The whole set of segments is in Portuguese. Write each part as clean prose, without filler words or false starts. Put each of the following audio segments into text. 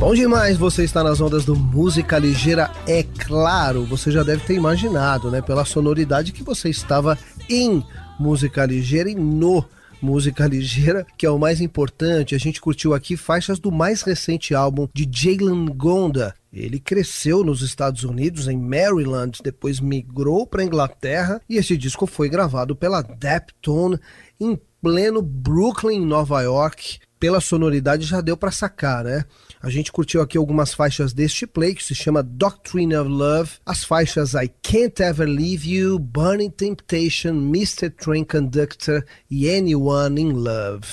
Bom demais, você está nas ondas do Música Ligeira, é claro, você já deve ter imaginado, né, pela sonoridade que você estava em Música Ligeira e no Música Ligeira, que é o mais importante. A gente curtiu aqui faixas do mais recente álbum de Jalen Gonda. Ele cresceu nos Estados Unidos, em Maryland, depois migrou para a Inglaterra e esse disco foi gravado pela Daptone em pleno Brooklyn, Nova York. Pela sonoridade já deu para sacar, né? A gente curtiu aqui algumas faixas deste play, que se chama Doctrine of Love, as faixas I Can't Ever Leave You, Burning Temptation, Mr. Train Conductor e Anyone in Love.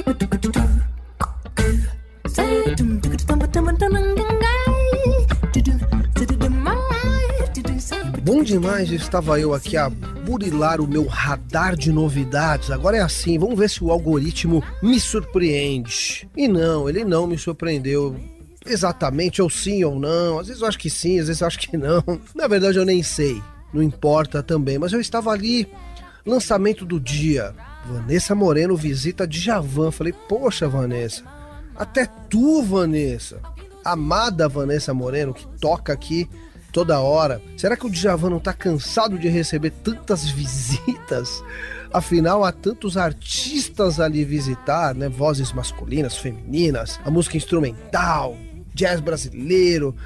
Bom demais, estava eu aqui a burilar o meu radar de novidades. Agora é assim, vamos ver se o algoritmo me surpreende. E não, ele não me surpreendeu exatamente, ou sim ou não. Às vezes eu acho que sim, às vezes eu acho que não. Na verdade eu nem sei, não importa também. Mas eu estava ali, lançamento do dia, Vanessa Moreno visita Djavan. Falei, poxa Vanessa, até tu Vanessa, amada Vanessa Moreno, que toca aqui toda hora. Será que o Djavan não tá cansado de receber tantas visitas? Afinal, há tantos artistas ali visitar, né? Vozes masculinas, femininas, a música instrumental, jazz brasileiro,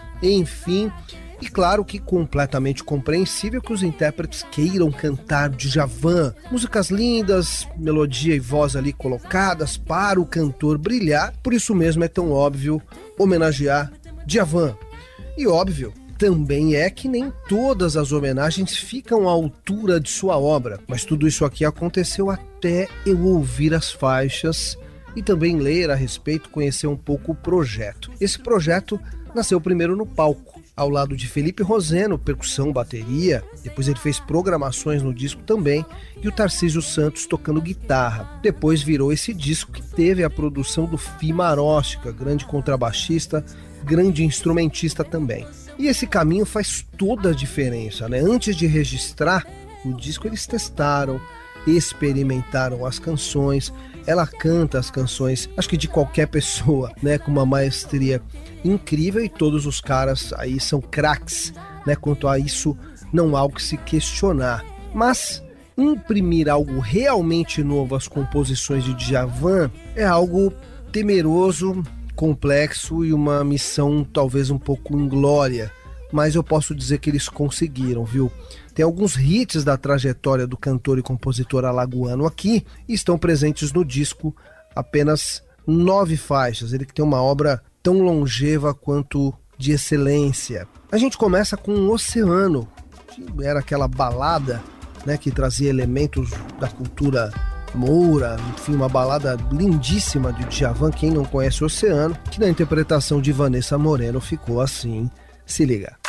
enfim. E claro que completamente compreensível que os intérpretes queiram cantar Djavan. Músicas lindas, melodia e voz ali colocadas para o cantor brilhar. Por isso mesmo é tão óbvio homenagear Djavan. E óbvio também é que nem todas as homenagens ficam à altura de sua obra, mas tudo isso aqui aconteceu até eu ouvir as faixas e também ler a respeito, conhecer um pouco o projeto. Esse projeto nasceu primeiro no palco, ao lado de Felipe Roseno, percussão, bateria, depois ele fez programações no disco também, e o Tarcísio Santos tocando guitarra. Depois virou esse disco que teve a produção do Fi Maróstica, grande contrabaixista, grande instrumentista também. E esse caminho faz toda a diferença, né? Antes de registrar o disco, eles testaram, experimentaram as canções. Ela canta as canções, acho que de qualquer pessoa, né? Com uma maestria incrível, e todos os caras aí são craques, né? Quanto a isso, não há o que se questionar. Mas imprimir algo realmente novo às composições de Djavan é algo temeroso, complexo e uma missão talvez um pouco inglória, mas eu posso dizer que eles conseguiram, viu? Tem alguns hits da trajetória do cantor e compositor alagoano aqui e estão presentes no disco, apenas 9 faixas, ele que tem uma obra tão longeva quanto de excelência. A gente começa com um Oceano, que era aquela balada, né, que trazia elementos da cultura moura, enfim, uma balada lindíssima de Djavan, quem não conhece o Oceano, que na interpretação de Vanessa Moreno ficou assim, se liga.